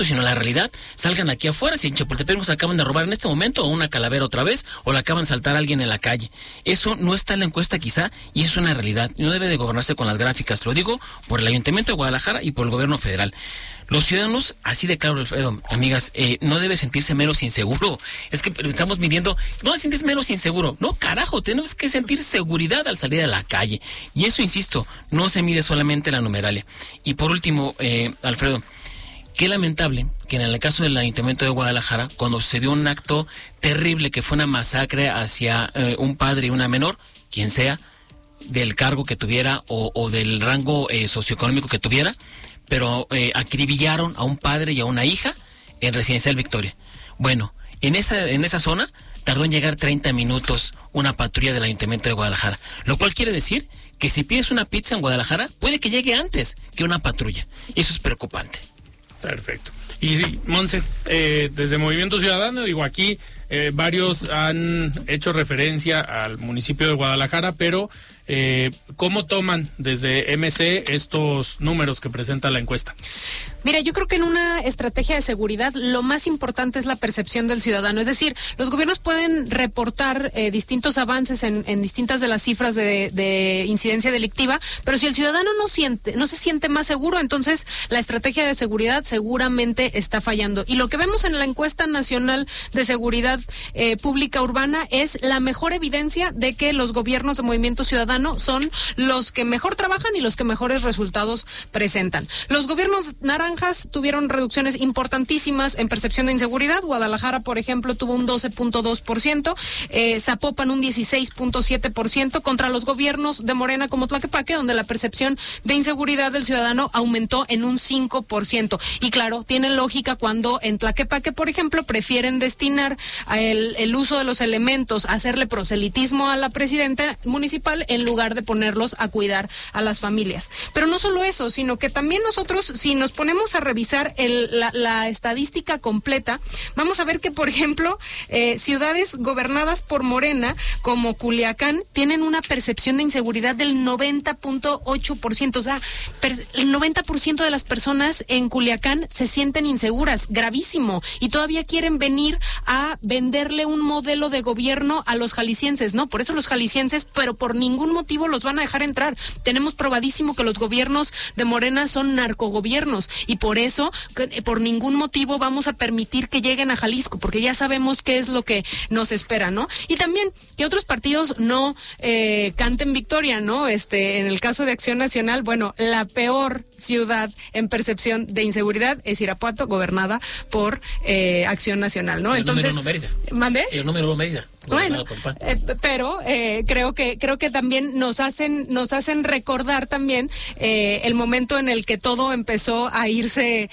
sino la realidad, salgan aquí afuera. Si en Chapultepec nos acaban de robar en este momento, o una calavera otra vez, o le acaban de saltar a alguien en la calle. Eso no está en la encuesta quizá, y es una realidad. No debe de gobernarse con las gráficas. Lo digo por el Ayuntamiento de Guadalajara y por el gobierno federal. Los ciudadanos, así de claro, Alfredo, amigas, no debe sentirse menos inseguro. Es que estamos midiendo, no sientes menos inseguro. No, carajo, tenemos que sentir seguridad al salir a la calle. Y eso, insisto, no se mide solamente la numeralia. Y por último, Alfredo, qué lamentable que en el caso del Ayuntamiento de Guadalajara, cuando sucedió un acto terrible que fue una masacre hacia un padre y una menor, quien sea, del cargo que tuviera o del rango socioeconómico que tuviera, pero acribillaron a un padre y a una hija en Residencial Victoria. Bueno, en esa zona tardó en llegar 30 minutos una patrulla del Ayuntamiento de Guadalajara, lo cual quiere decir que si pides una pizza en Guadalajara, puede que llegue antes que una patrulla. Eso es preocupante. Perfecto. Y sí, Monse, desde Movimiento Ciudadano, digo, aquí varios han hecho referencia al municipio de Guadalajara, pero ¿cómo toman desde MC estos números que presenta la encuesta? Mira, yo creo que en una estrategia de seguridad lo más importante es la percepción del ciudadano. Es decir, los gobiernos pueden reportar distintos avances en distintas de las cifras de incidencia delictiva, pero si el ciudadano no se siente más seguro, entonces la estrategia de seguridad seguramente está fallando. Y lo que vemos en la encuesta nacional de seguridad pública urbana es la mejor evidencia de que los gobiernos de Movimiento Ciudadano son los que mejor trabajan y los que mejores resultados presentan. Los gobiernos naranjas tuvieron reducciones importantísimas en percepción de inseguridad. Guadalajara, por ejemplo, tuvo un 12.2%, Zapopan un 16.7%, contra los gobiernos de Morena como Tlaquepaque, donde la percepción de inseguridad del ciudadano aumentó en un 5%. Y claro, tiene lógica cuando en Tlaquepaque, por ejemplo, prefieren destinar el uso de los elementos, hacerle proselitismo a la presidenta municipal en lugar de ponerlos a cuidar a las familias. Pero no solo eso, sino que también nosotros, si nos ponemos a revisar la estadística completa, vamos a ver que, por ejemplo, ciudades gobernadas por Morena, como Culiacán, tienen una percepción de inseguridad del 90.8%. O sea, el 90% de las personas en Culiacán se sienten inseguras, gravísimo, y todavía quieren venir a venderle un modelo de gobierno a los jaliscienses, ¿no? Por eso los jaliscienses, pero por ningún motivo los van a dejar entrar. Tenemos probadísimo que los gobiernos de Morena son narcogobiernos, y por eso, por ningún motivo vamos a permitir que lleguen a Jalisco, porque ya sabemos qué es lo que nos espera, ¿no? Y también que otros partidos no canten victoria, ¿no? En el caso de Acción Nacional, bueno, la peor ciudad en percepción de inseguridad es Irapuato, gobernada por Acción Nacional, ¿no? Entonces, ¿mande? El número uno Mérida. Bueno, pero creo que también nos hacen recordar también el momento en el que todo empezó a irse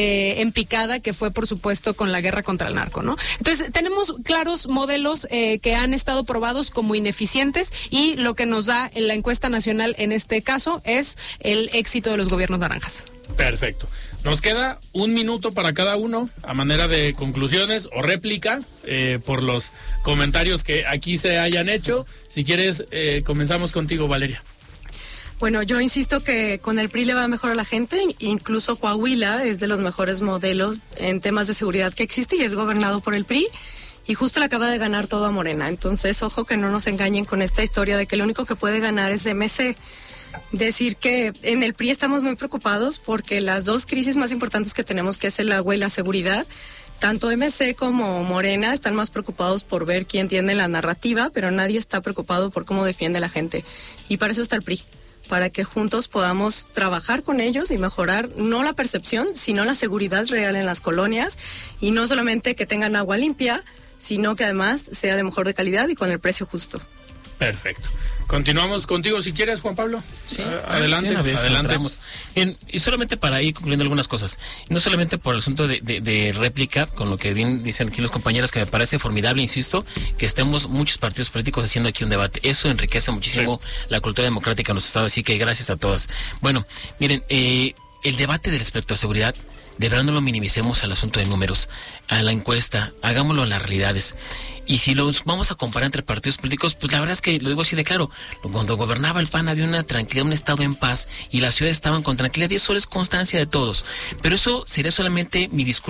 en picada, que fue por supuesto con la guerra contra el narco, ¿no? Entonces tenemos claros modelos que han estado probados como ineficientes, y lo que nos da en la encuesta nacional en este caso es el éxito de los gobiernos naranjas. Perfecto. Nos queda un minuto para cada uno a manera de conclusiones o réplica por los comentarios que aquí se hayan hecho. Si quieres, comenzamos contigo, Valeria. Bueno, yo insisto que con el PRI le va mejor a la gente, incluso Coahuila es de los mejores modelos en temas de seguridad que existe y es gobernado por el PRI. Y justo le acaba de ganar todo a Morena. Entonces, ojo que no nos engañen con esta historia de que lo único que puede ganar es MC. Decir que en el PRI estamos muy preocupados porque las dos crisis más importantes que tenemos, que es el agua y la seguridad, tanto MC como Morena están más preocupados por ver quién tiene la narrativa, pero nadie está preocupado por cómo defiende la gente. Y para eso está el PRI, para que juntos podamos trabajar con ellos y mejorar no la percepción, sino la seguridad real en las colonias, y no solamente que tengan agua limpia, sino que además sea de mejor de calidad y con el precio justo. Perfecto. Continuamos contigo si quieres, Juan Pablo. Sí, adelante. Bien, y solamente para ir concluyendo algunas cosas, no solamente por el asunto de réplica, con lo que bien dicen aquí los compañeros, que me parece formidable, insisto, que estemos muchos partidos políticos haciendo aquí un debate. Eso enriquece muchísimo la cultura democrática en los estados, así que gracias a todas. Bueno, miren, el debate del respecto a seguridad De verdad no lo minimicemos al asunto de números, a la encuesta, hagámoslo en las realidades. Y si los vamos a comparar entre partidos políticos, pues la verdad es que lo digo así de claro, cuando gobernaba el PAN había una tranquilidad, un estado en paz, y las ciudades estaban con tranquilidad, y eso es constancia de todos. Pero eso sería solamente mi discurso